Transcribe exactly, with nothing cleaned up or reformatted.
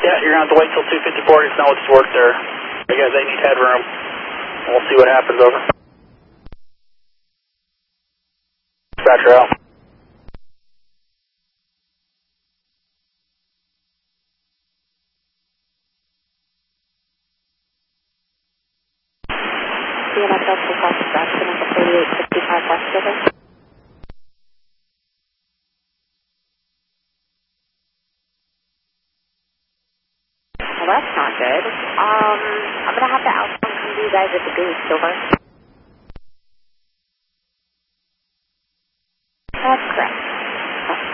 Yeah, you're going to have to wait till two fifty-four to know what's work there. Because they need headroom. We'll see what happens, over. Dispatcher out. C N X L two South Dispatch, number thirty-eight fifty-five West River. Well, that's not good. Um, I'm going to have to outbound come to you guys at the booth, over.